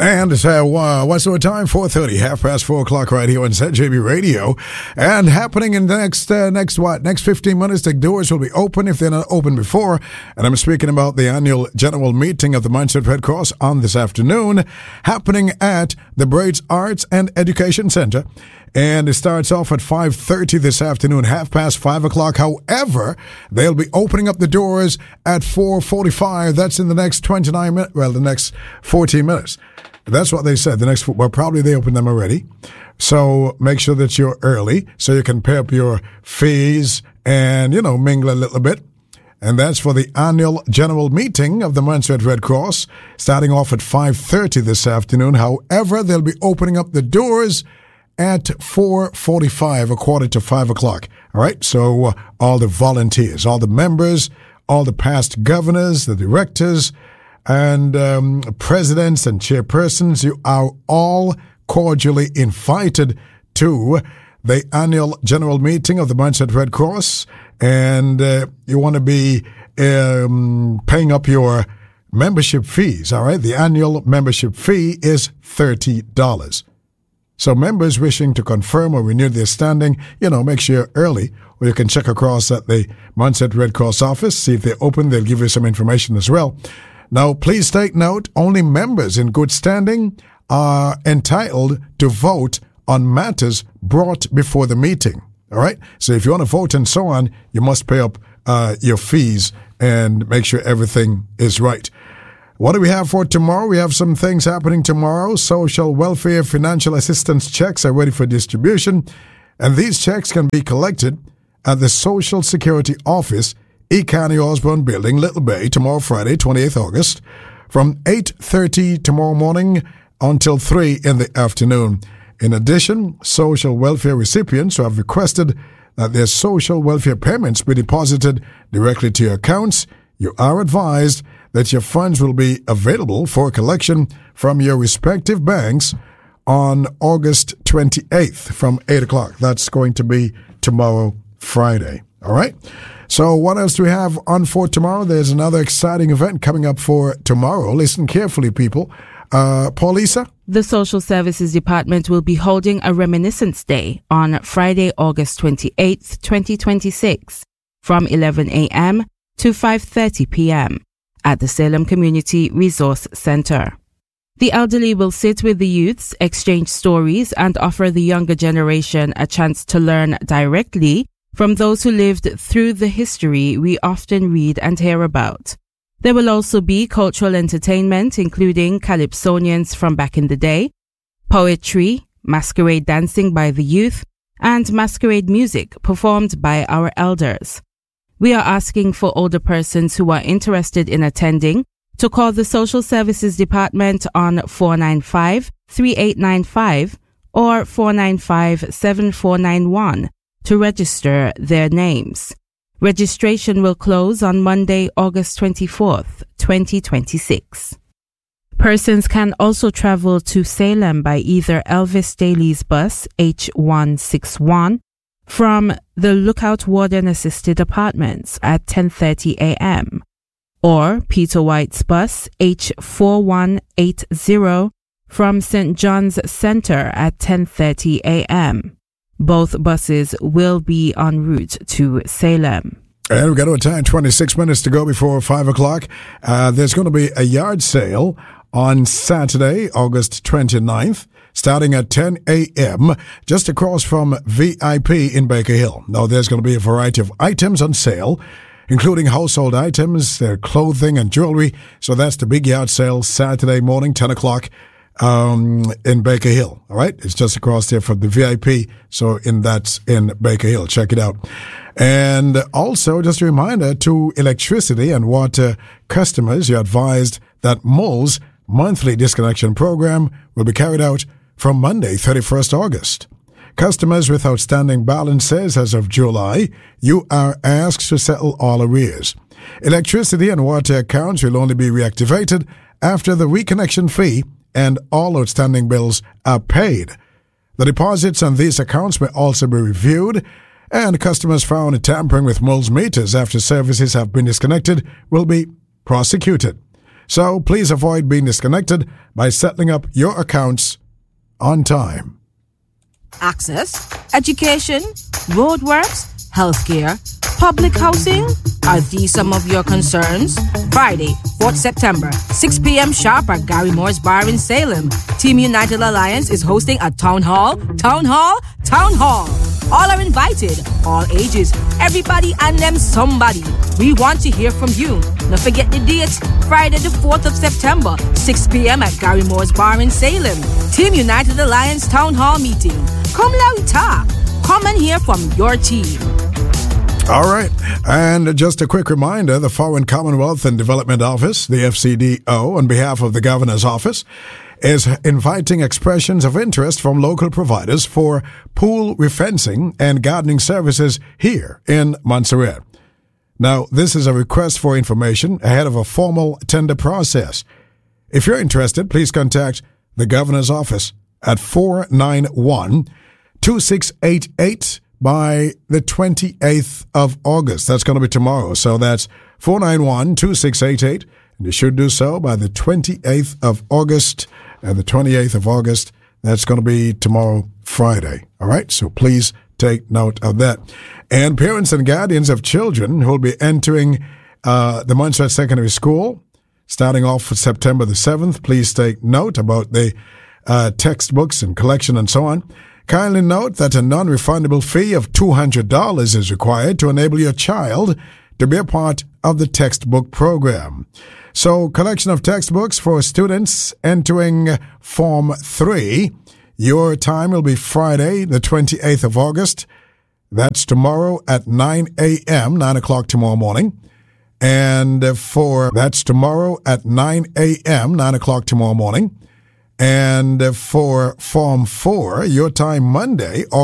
And it's what's the time? 4:30, 4:30 right here on ZJB Radio. And happening in the next 15 minutes, the doors will be open if they're not open before. And I'm speaking about the annual general meeting of the Mindset Red Cross on this afternoon, happening at the Braids Arts and Education Center. And it starts off at 5:30 this afternoon, 5:30. However, they'll be opening up the doors at 4:45. That's in the next 29 minutes. Well, the next 14 minutes. That's what they said. Probably they opened them already. So make sure that you're early so you can pay up your fees and, mingle a little bit. And that's for the annual general meeting of the Mindset Red Cross, starting off at 5:30 this afternoon. However, they'll be opening up the doors at 4:45, 5:15. All right. So all the volunteers, all the members, all the past governors, the directors, and presidents and chairpersons, you are all cordially invited to the annual general meeting of the Mindset Red Cross. And you want to be paying up your membership fees. All right. The annual membership fee is $30. So members wishing to confirm or renew their standing, make sure you're early, or you can check across at the Mindset Red Cross office. See if they're open. They'll give you some information as well. Now, please take note, only members in good standing are entitled to vote on matters brought before the meeting. All right? So if you want to vote and so on, you must pay up your fees and make sure everything is right. What do we have for tomorrow? We have some things happening tomorrow. Social welfare financial assistance checks are ready for distribution, and these checks can be collected at the Social Security Office, E. County Osborne Building, Little Bay, tomorrow, Friday, 28th August, from 8:30 tomorrow morning until 3 in the afternoon. In addition, social welfare recipients who have requested that their social welfare payments be deposited directly to your accounts, you are advised that your funds will be available for collection from your respective banks on August 28th from 8 o'clock. That's going to be tomorrow, Friday. All right? So what else do we have on for tomorrow? There's another exciting event coming up for tomorrow. Listen carefully, people. Paulisa? The Social Services Department will be holding a Reminiscence Day on Friday, August 28th, 2026, from 11 a.m. to 5:30 p.m. at the Salem Community Resource Center. The elderly will sit with the youths, exchange stories, and offer the younger generation a chance to learn directly from those who lived through the history we often read and hear about. There will also be cultural entertainment, including calypsonians from back in the day, poetry, masquerade dancing by the youth, and masquerade music performed by our elders. We are asking for older persons who are interested in attending to call the Social Services Department on 495-3895 or 495-7491 to register their names. Registration will close on Monday, August 24th, 2026. Persons can also travel to Salem by either Elvis Daly's bus H161 from the Lookout Warden Assisted Apartments at 10:30 a.m. or Peter White's bus H4180 from St. John's Center at 10:30 a.m. Both buses will be en route to Salem. And we've got our time, 26 minutes to go before 5 o'clock. There's going to be a yard sale on Saturday, August 29th, starting at 10 a.m., just across from VIP in Baker Hill. Now, there's going to be a variety of items on sale, including household items, clothing and jewelry. So that's the big yard sale Saturday morning, 10 o'clock. In Baker Hill. All right. It's just across there from the VIP. So that's in Baker Hill. Check it out. And also just a reminder to electricity and water customers, you're advised that MOL's monthly disconnection program will be carried out from Monday, 31st August. Customers with outstanding balances as of July, you are asked to settle all arrears. Electricity and water accounts will only be reactivated after the reconnection fee and all outstanding bills are paid. The deposits on these accounts may also be reviewed, and customers found tampering with MOL's meters after services have been disconnected will be prosecuted. So please avoid being disconnected by settling up your accounts on time. Access, education, roadworks, healthcare, public housing? Are these some of your concerns? Friday, 4th September, 6 p.m. sharp at Gary Moore's Bar in Salem. Team United Alliance is hosting a town hall. All are invited, all ages, everybody and them somebody. We want to hear from you. Don't forget the dates, Friday the 4th of September, 6 p.m. at Gary Moore's Bar in Salem. Team United Alliance Town Hall meeting. Come loud talk. Come and hear from your team. All right. And just a quick reminder, the Foreign Commonwealth and Development Office, the FCDO, on behalf of the Governor's Office, is inviting expressions of interest from local providers for pool refencing and gardening services here in Montserrat. Now, this is a request for information ahead of a formal tender process. If you're interested, please contact the Governor's Office at 491-2688 by the 28th of August. That's going to be tomorrow. So that's 491-2688. And you should do so by the 28th of August. And the 28th of August, that's going to be tomorrow, Friday. All right? So please take note of that. And parents and guardians of children who will be entering the Montserrat Secondary School starting off for September the 7th, please take note about the textbooks and collection and so on. Kindly note that a non-refundable fee of $200 is required to enable your child to be a part of the textbook program. So, collection of textbooks for students entering Form 3. Your time will be Friday, the 28th of August. That's tomorrow at 9 a.m., 9 o'clock tomorrow morning. And that's tomorrow at 9 a.m., 9 o'clock tomorrow morning. And for Form 4, your time Monday,